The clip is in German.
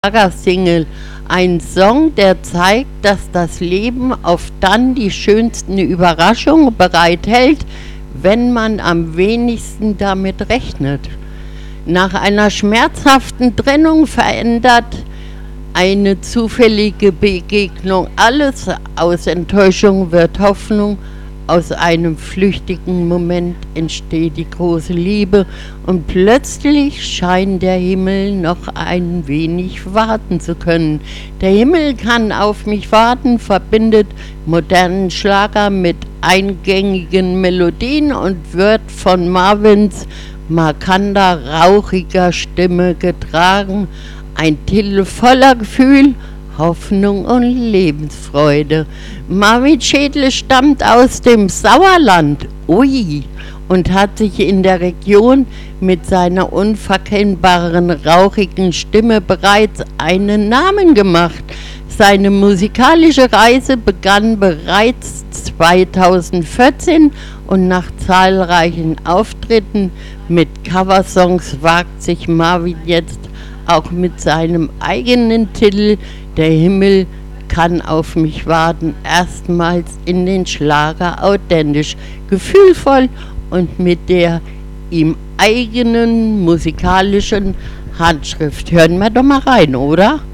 Schlagersingle. Ein Song, der zeigt, dass das Leben oft dann die schönsten Überraschungen bereithält, wenn man am wenigsten damit rechnet. Nach einer schmerzhaften Trennung verändert eine zufällige Begegnung alles. Aus Enttäuschung wird Hoffnung, aus einem flüchtigen Moment entsteht die große Liebe und plötzlich scheint der Himmel noch ein wenig warten zu können. Der Himmel kann auf mich warten, verbindet modernen Schlager mit eingängigen Melodien und wird von Marvins markanter, rauchiger Stimme getragen. Ein Titel voller Gefühl, Hoffnung und Lebensfreude. Marvin Schädel stammt aus dem Sauerland, und hat sich in der Region mit seiner unverkennbaren, rauchigen Stimme bereits einen Namen gemacht. Seine musikalische Reise begann bereits 2014 und nach zahlreichen Auftritten mit Coversongs wagt sich Marvin jetzt auch mit seinem eigenen Titel Der Himmel kann auf mich warten, erstmals in den Schlager authentisch, gefühlvoll und mit der ihm eigenen musikalischen Handschrift. Hören wir doch mal rein, oder?